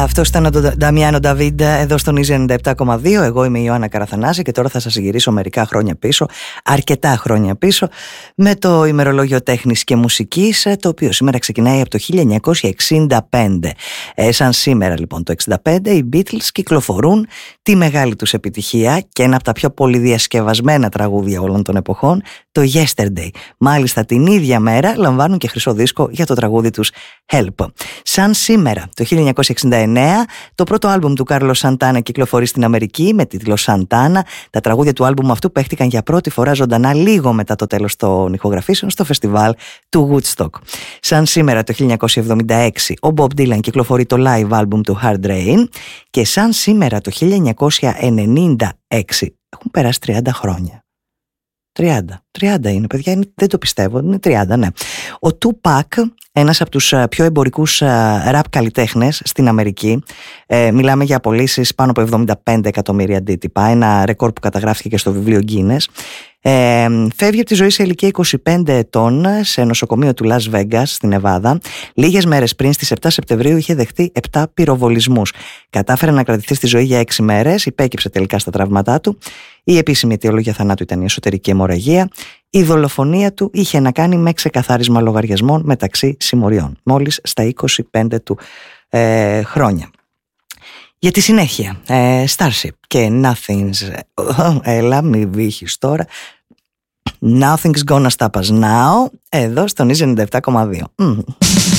Αυτό ήταν ο Νταμιάνο Νταβίντ εδώ στον Easy 97,2. Εγώ είμαι η Ιωάννα Καραθανάση και τώρα θα σας γυρίσω μερικά χρόνια πίσω, αρκετά χρόνια πίσω, με το ημερολόγιο τέχνης και μουσικής, το οποίο σήμερα ξεκινάει από το 1965. Σαν σήμερα λοιπόν το 1965 οι Beatles κυκλοφορούν τη μεγάλη τους επιτυχία και ένα από τα πιο πολυδιασκευασμένα τραγούδια όλων των εποχών, το Yesterday. Μάλιστα την ίδια μέρα λαμβάνουν και χρυσό δίσκο για το τραγούδι τους Help. Σαν σήμερα το 1969 το πρώτο άλμπουμ του Κάρλος Σαντάνα κυκλοφορεί στην Αμερική με τίτλο Σαντάνα. Τα τραγούδια του άλμπουμ αυτού παίχτηκαν για πρώτη φορά ζωντανά λίγο μετά το τέλος των ηχογραφήσεων στο φεστιβάλ του Woodstock. Σαν σήμερα το 1976 ο Bob Dylan κυκλοφορεί το live άλμπουμ του Hard Rain και σαν σήμερα το 1996 έχουν περάσει 30 χρόνια. 30 είναι, παιδιά, δεν το πιστεύω, είναι 30, ναι. Ο Tupac, ένας από τους πιο εμπορικούς ραπ καλλιτέχνες στην Αμερική, μιλάμε για πωλήσεις πάνω από 75 εκατομμύρια αντίτυπα, ένα ρεκόρ που καταγράφηκε και στο βιβλίο Guinness. Φεύγει από τη ζωή σε ηλικία 25 ετών σε νοσοκομείο του Las Vegas στη Νεβάδα. Λίγες μέρες πριν, στις 7 Σεπτεμβρίου, είχε δεχτεί 7 πυροβολισμούς. Κατάφερε να κρατηθεί στη ζωή για 6 μέρες, υπέκυψε τελικά στα τραύματά του. Η επίσημη αιτιολογία θανάτου ήταν η εσωτερική αιμορραγία. Η δολοφονία του είχε να κάνει με ξεκαθάρισμα λογαριασμών μεταξύ συμμοριών, μόλις στα 25 του χρόνια. Για τη συνέχεια, Starship και Nothing's... Έλα, μη βύχεις τώρα. Nothing's gonna stop us now, εδώ στον Easy 97,2.